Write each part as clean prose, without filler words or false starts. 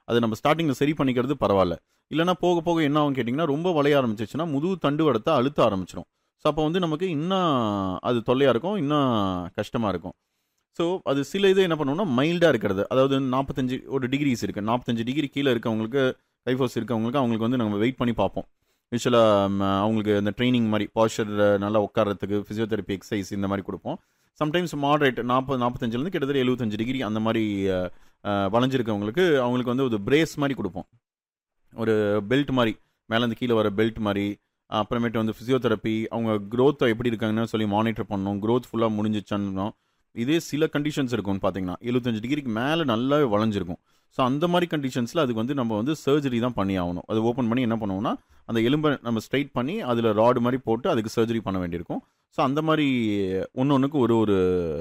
அதை நம்ம ஸ்டார்டிங்ல சரி பண்ணிக்கிறது பரவாயில்ல. இல்லைன்னா போக போக என்ன ஆகும் கேட்டிங்கன்னா, ரொம்ப வளைய ஆரம்பிச்சிச்சுன்னா முதுகு தண்டுவடத்தை அழுத்த ஆரம்பிச்சிடும். ஸோ அப்போ வந்து நமக்கு இன்னும் அது தொல்லையாக இருக்கும், இன்னும் கஷ்டமாக இருக்கும். ஸோ அது சில இது என்ன பண்ணுவோம்னா மைல்டாக இருக்கிறது, அதாவது 45 ஒரு டிகிரிஸ் இருக்குது, 45 டிகிரி கீழே இருக்கவங்களுக்கு, கைஃபோஸ் இருக்கவங்களுக்கு, அவங்களுக்கு வந்து நம்ம வெயிட் பண்ணி பார்ப்போம். யூஸ்வலாக அவங்களுக்கு அந்த ட்ரைனிங் மாதிரி பாஸ்டர் நல்லா உட்காரத்துக்கு ஃபிசியோதெரப்பி எக்ஸசைஸ் இந்த மாதிரி கொடுப்போம். சம்டைம்ஸ் மாடரேட் 40-45 கிட்டத்தட்ட 75 டிகிரி அந்த மாதிரி வளைஞ்சிருக்கவங்களுக்கு அவங்களுக்கு வந்து ஒரு பிரேஸ் மாதிரி கொடுப்போம். ஒரு பெல்ட் மாதிரி மேலேருந்து கீழே வர பெல்ட் மாதிரி. அப்புறமேட்டு வந்து ஃபிசியோதெரப்பி அவங்க க்ரோத்தை எப்படி இருக்காங்கன்னு சொல்லி மானிட்டர் பண்ணணும். க்ரோத் ஃபுல்லாக முடிஞ்சிச்சான்னு. இதே சில கண்டிஷன்ஸ் இருக்கும்னு பார்த்தீங்கன்னா 75 டிகிரிக்கு மேலே நல்லாவே வளைஞ்சிருக்கும். ஸோ அந்த மாதிரி கண்டிஷன்ஸில் அதுக்கு வந்து நம்ம வந்து சர்ஜரி தான் பண்ணி ஆகணும். அது ஓப்பன் பண்ணி என்ன பண்ணுவோம்னா அந்த எலும்பை நம்ம ஸ்ட்ரைட் பண்ணி அதில் ராடு மாதிரி போட்டு அதுக்கு சர்ஜரி பண்ண வேண்டியிருக்கும். ஸோ அந்த மாதிரி ஒன்று ஒரு ஒரு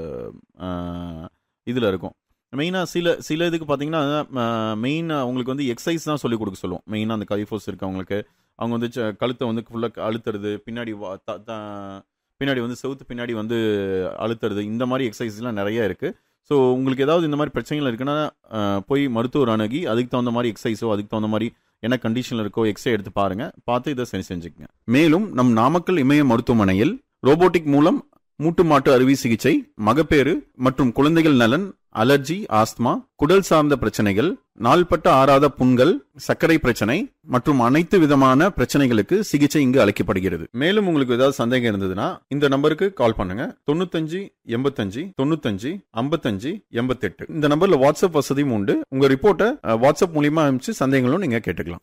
இதில் இருக்கும். மெயினாக சில இதுக்கு பார்த்தீங்கன்னா மெயினாக அவங்களுக்கு வந்து எக்ஸசைஸ் தான் சொல்லிக் கொடுக்க சொல்லுவோம். மெயினாக அந்த கைஃபோஸ் இருக்கவங்களுக்கு அவங்க வந்து கழுத்தை வந்து ஃபுல்லாக அழுத்துறது, பின்னாடி வந்து செவுத்து பின்னாடி வந்து அழுத்துறது, இந்த மாதிரி எக்ஸசைஸ்லாம் நிறைய இருக்குது. ஸோ உங்களுக்கு ஏதாவது இந்த மாதிரி பிரச்சனைகள் இருக்குன்னா போய் மருத்துவர் அணுகி அதுக்கு தகுந்த மாதிரி எக்ஸசைஸோ அதுக்கு தகுந்த மாதிரி என்ன கண்டிஷனில் இருக்கோ எக்ஸ்ரே எடுத்து பாருங்கள், பார்த்து இதை சரி செஞ்சுக்கங்க. மேலும் நம் நாமக்கல் இமய மருத்துவமனையில் ரோபோட்டிக் மூலம் மூட்டு மாட்டு அறுவை சிகிச்சை, மகப்பேறு மற்றும் குழந்தைகள் நலன், அலர்ஜி, ஆஸ்துமா, குடல் சார்ந்த பிரச்சனைகள், நாள்பட்ட ஆறாத புண்கள், சர்க்கரை பிரச்சனை மற்றும் அனைத்து விதமான பிரச்சனைகளுக்கு சிகிச்சை இங்கு அளிக்கப்படுகிறது. மேலும் உங்களுக்கு ஏதாவது சந்தேகம் இருந்ததுன்னா இந்த நம்பருக்கு கால் பண்ணுங்க. 95 85 95 55 88. இந்த நம்பர்ல வாட்ஸ்அப் வசதியும் உண்டு. உங்க ரிப்போர்ட்டை வாட்ஸ்அப் மூலியமா அனுப்பிச்சு சந்தேகங்களும் நீங்க கேட்டுக்கலாம்.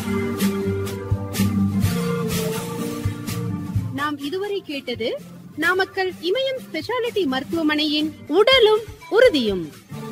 நாம் இதுவரை கேட்டது நாமக்கல் இமயம் ஸ்பெஷாலிட்டி மருத்துவமனையின் உடலும் உறுதியும்.